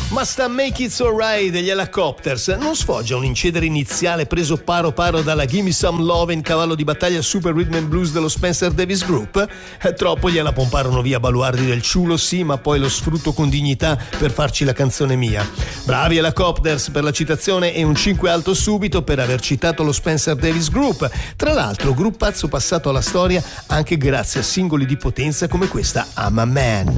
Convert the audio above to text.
Must Make It So Right degli Helicopters non sfoggia un incedere iniziale preso paro paro dalla Gimme Some Love in cavallo di battaglia Super Rhythm and Blues dello Spencer Davis Group? Troppo gliela pomparono via baluardi del ciulo, sì, ma poi lo sfrutto con dignità per farci la canzone mia. Bravi Helicopters per la citazione e un 5 alto subito per aver citato lo Spencer Davis Group, tra l'altro gruppazzo passato alla storia anche grazie a singoli di potenza come questa I'm a Man.